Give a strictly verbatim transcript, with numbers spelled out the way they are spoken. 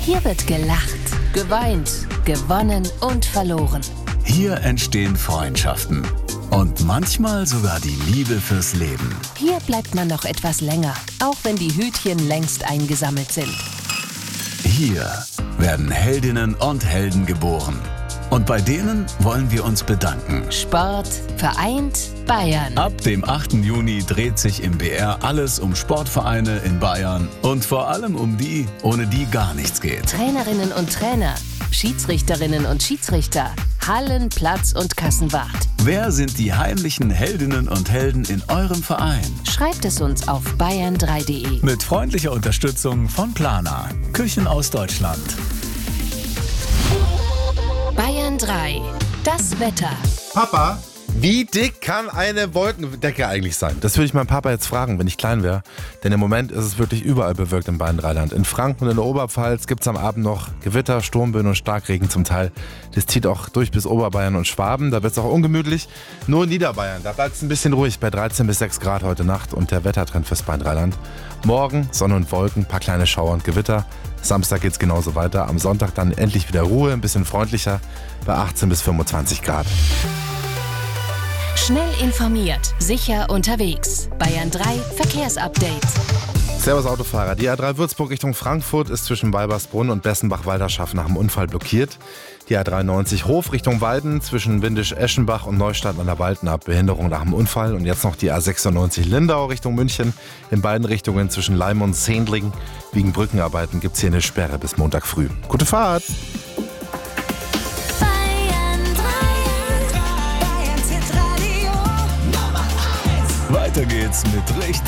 Hier wird gelacht, geweint, gewonnen und verloren. Hier entstehen Freundschaften und manchmal sogar die Liebe fürs Leben. Hier bleibt man noch etwas länger, auch wenn die Hütchen längst eingesammelt sind. Hier werden Heldinnen und Helden geboren. Und bei denen wollen wir uns bedanken. Sport vereint Bayern. Ab dem achten Juni dreht sich im B R alles um Sportvereine in Bayern und vor allem um die, ohne die gar nichts geht. Trainerinnen und Trainer, Schiedsrichterinnen und Schiedsrichter, Hallen, Platz und Kassenwart. Wer sind die heimlichen Heldinnen und Helden in eurem Verein? Schreibt es uns auf bayern drei punkt de. Mit freundlicher Unterstützung von Plana, Küchen aus Deutschland. Bayern drei. Das Wetter. Papa, wie dick kann eine Wolkendecke eigentlich sein? Das würde ich meinen Papa jetzt fragen, wenn ich klein wäre. Denn im Moment ist es wirklich überall bewölkt im Bayern-Dreiland. In Franken und in der Oberpfalz gibt es am Abend noch Gewitter, Sturmböen und Starkregen zum Teil. Das zieht auch durch bis Oberbayern und Schwaben. Da wird es auch ungemütlich. Nur in Niederbayern, da bleibt es ein bisschen ruhig bei dreizehn bis sechs Grad heute Nacht. Und der Wettertrend fürs Bayern-Dreiland. Morgen Sonne und Wolken, ein paar kleine Schauer und Gewitter. Samstag geht es genauso weiter. Am Sonntag dann endlich wieder Ruhe, ein bisschen freundlicher bei achtzehn bis fünfundzwanzig Grad. Schnell informiert, sicher unterwegs. Bayern drei Verkehrsupdate. Servus Autofahrer. Die A drei Würzburg Richtung Frankfurt ist zwischen Weibersbrunn und Bessenbach-Walderschaft nach dem Unfall blockiert. Die A dreiundneunzig Hof Richtung Weiden zwischen Windisch-Eschenbach und Neustadt an der Waldenapp. Behinderung nach dem Unfall. Und jetzt noch die A sechsundneunzig Lindau Richtung München. In beiden Richtungen zwischen Leim und Sendling. Wegen Brückenarbeiten gibt es hier eine Sperre bis Montag früh. Gute Fahrt! Weiter geht's mit richtig